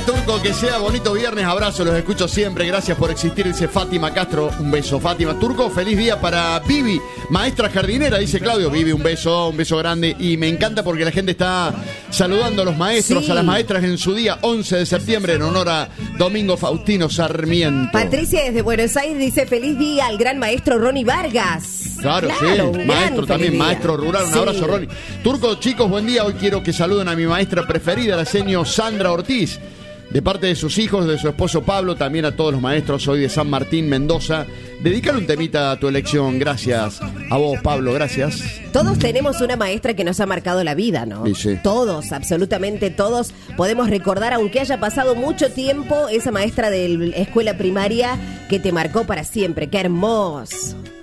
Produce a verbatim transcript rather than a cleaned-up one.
Turco, que sea bonito viernes, abrazo, los escucho siempre, gracias por existir, dice Fátima Castro, un beso. Fátima, Turco, feliz día para Vivi, maestra jardinera, dice Claudio. Vivi, un beso, un beso grande, y me encanta porque la gente está saludando a los maestros, sí, a las maestras en su día, once de septiembre, en honor a Domingo Faustino Sarmiento. Patricia desde Buenos Aires dice feliz día al gran maestro Ronnie Vargas. Claro, claro, sí, maestro también, día. Maestro rural, un sí. abrazo, Ronnie. Turco, chicos, buen día, hoy quiero que saluden a mi maestra preferida, la seño Sandra Ortiz, de parte de sus hijos, de su esposo Pablo, también a todos los maestros hoy de San Martín, Mendoza. Dedícale un temita a tu elección, gracias a vos, Pablo, gracias. Todos tenemos una maestra que nos ha marcado la vida, ¿no? Sí, sí. Todos, absolutamente todos podemos recordar, aunque haya pasado mucho tiempo, esa maestra de la escuela primaria que te marcó para siempre. ¡Qué hermoso!